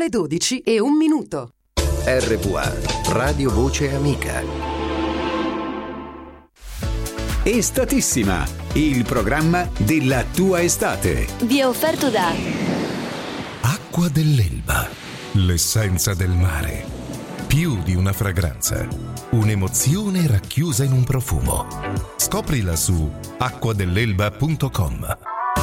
le 12:01. RPA, Radio Voce Amica. Estatissima, il programma della tua estate. Vi è offerto da Acqua dell'Elba, l'essenza del mare. Più di una fragranza, un'emozione racchiusa in un profumo. Scoprila su acquadelelba.com.